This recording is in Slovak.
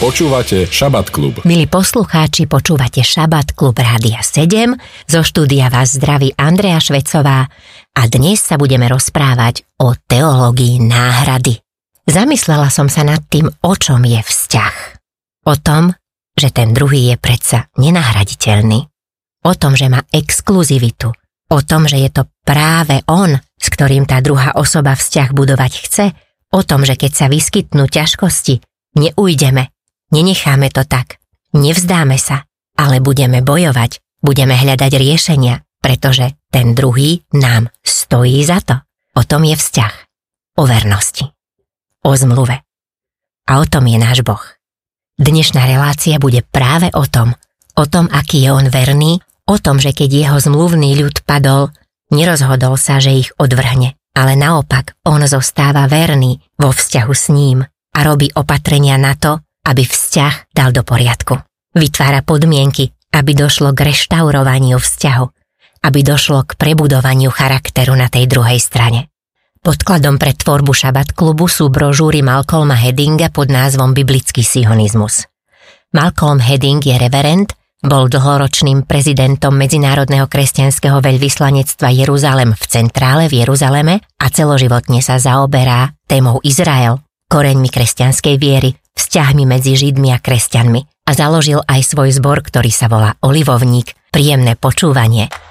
Počúvate Šabat klub. Milí poslucháči, počúvate Šabat klub Rádia 7. Zo štúdia vás zdraví Andrea Švecová a dnes sa budeme rozprávať o teológii náhrady. Zamyslela som sa nad tým, o čom je vzťah. O tom, že ten druhý je predsa nenahraditeľný. O tom, že má exkluzivitu. O tom, že je to práve on, s ktorým tá druhá osoba vzťah budovať chce. O tom, že keď sa vyskytnú ťažkosti, neujdeme. Nenecháme to tak, nevzdáme sa, ale budeme bojovať, budeme hľadať riešenia, pretože ten druhý nám stojí za to. O tom je vzťah, o vernosti, o zmluve. A o tom je náš Boh. Dnešná relácia bude práve o tom, aký je on verný, o tom, že keď jeho zmluvný ľud padol, nerozhodol sa, že ich odvrhne, ale naopak on zostáva verný vo vzťahu s ním a robí opatrenia na to, aby vzťah dal do poriadku. Vytvára podmienky, aby došlo k reštaurovaniu vzťahu, aby došlo k prebudovaniu charakteru na tej druhej strane. Podkladom pre tvorbu Šabat klubu sú brožúry Malcolma Headinga pod názvom Biblický sionizmus. Malcolm Heading je reverend, bol dlhoročným prezidentom Medzinárodného kresťanského veľvyslanectva Jeruzalem v centrále v Jeruzaleme a celoživotne sa zaoberá témou Izrael, koreňmi kresťanskej viery, vzťahmi medzi Židmi a kresťanmi a založil aj svoj zbor, ktorý sa volá Olivovník. Príjemné počúvanie.